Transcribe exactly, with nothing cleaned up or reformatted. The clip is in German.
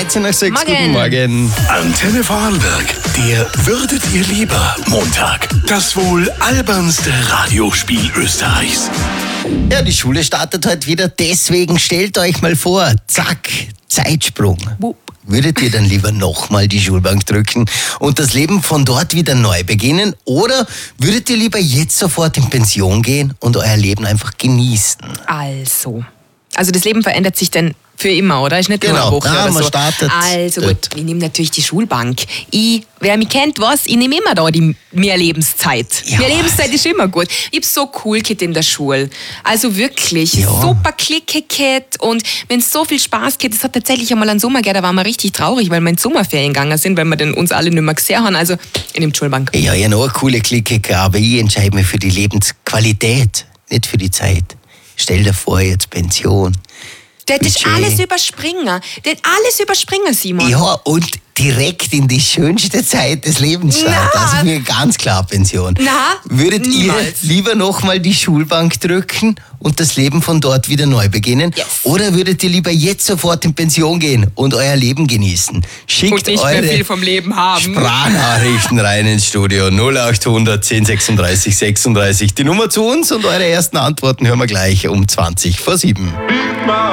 dreizehn nach sechs. Morgen. Guten Morgen. Antenne Vorarlberg, der Würdet ihr lieber Montag. Das wohl albernste Radiospiel Österreichs. Ja, die Schule startet heute wieder, deswegen stellt euch mal vor, zack, Zeitsprung. Wupp. Würdet ihr dann lieber nochmal die Schulbank drücken und das Leben von dort wieder neu beginnen? Oder würdet ihr lieber jetzt sofort in Pension gehen und euer Leben einfach genießen? Also, also das Leben verändert sich dann für immer, oder? Ist nicht nur Genau. eine Woche Ja, oder man so. startet Also dort. gut, ich nehme natürlich die Schulbank. Ich, wer mich kennt, weiß, ich nehme immer da die mehr Lebenszeit. Ja. Mehr Lebenszeit ist immer gut. Ich hab so cool gehabt in der Schule. Also wirklich, Ja. super Clique gehabt und wenn es so viel Spaß gehabt, es hat tatsächlich einmal einen Sommer gegeben, da waren wir richtig traurig, weil wir in die Sommerferien gegangen sind, weil wir dann uns alle nicht mehr gesehen haben. Also ich nehme die Schulbank. Ja, ja, noch eine coole Clique, aber ich entscheide mich für die Lebensqualität, nicht für die Zeit. Stell dir vor, jetzt Pension. Der hat das Budget. alles überspringen. Der hat alles überspringen, Simon. Ja, und direkt in die schönste Zeit des Lebens starten. Na. Also mir ganz klar Pension. Na, Würdet niemals. ihr lieber nochmal die Schulbank drücken und das Leben von dort wieder neu beginnen? Yes. Oder würdet ihr lieber jetzt sofort in Pension gehen und euer Leben genießen? Schickt Und nicht eure mehr viel vom Leben haben. Sprachnachrichten rein ins Studio null acht hundert zehn sechsunddreißig sechsunddreißig. Die Nummer zu uns und eure ersten Antworten hören wir gleich um zwanzig vor sieben.